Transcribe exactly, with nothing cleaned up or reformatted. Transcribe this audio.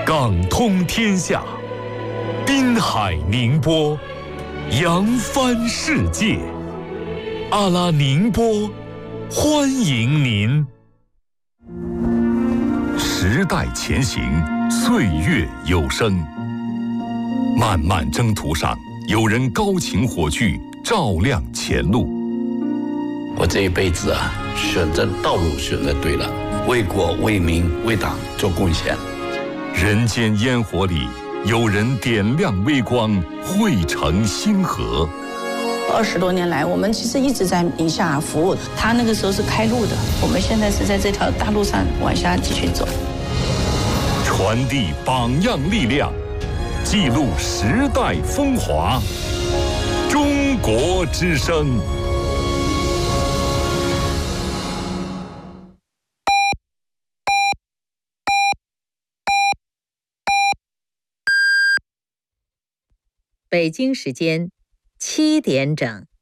港通天下，滨海宁波，扬帆世界。阿拉宁波，欢迎您。时代前行，岁月有声。漫漫征途上，有人高擎火炬，照亮前路。 我这一辈子啊，选择道路选择对了，为国为民为党做贡献。 人间烟火里，有人点亮微光，汇成星河。 二十多年来，我们其实一直在宁夏服务。他那个时候是开路的，我们现在是在这条大路上往下继续走。 传递榜样力量，记录时代风华。中国之声。 北京时间七点整。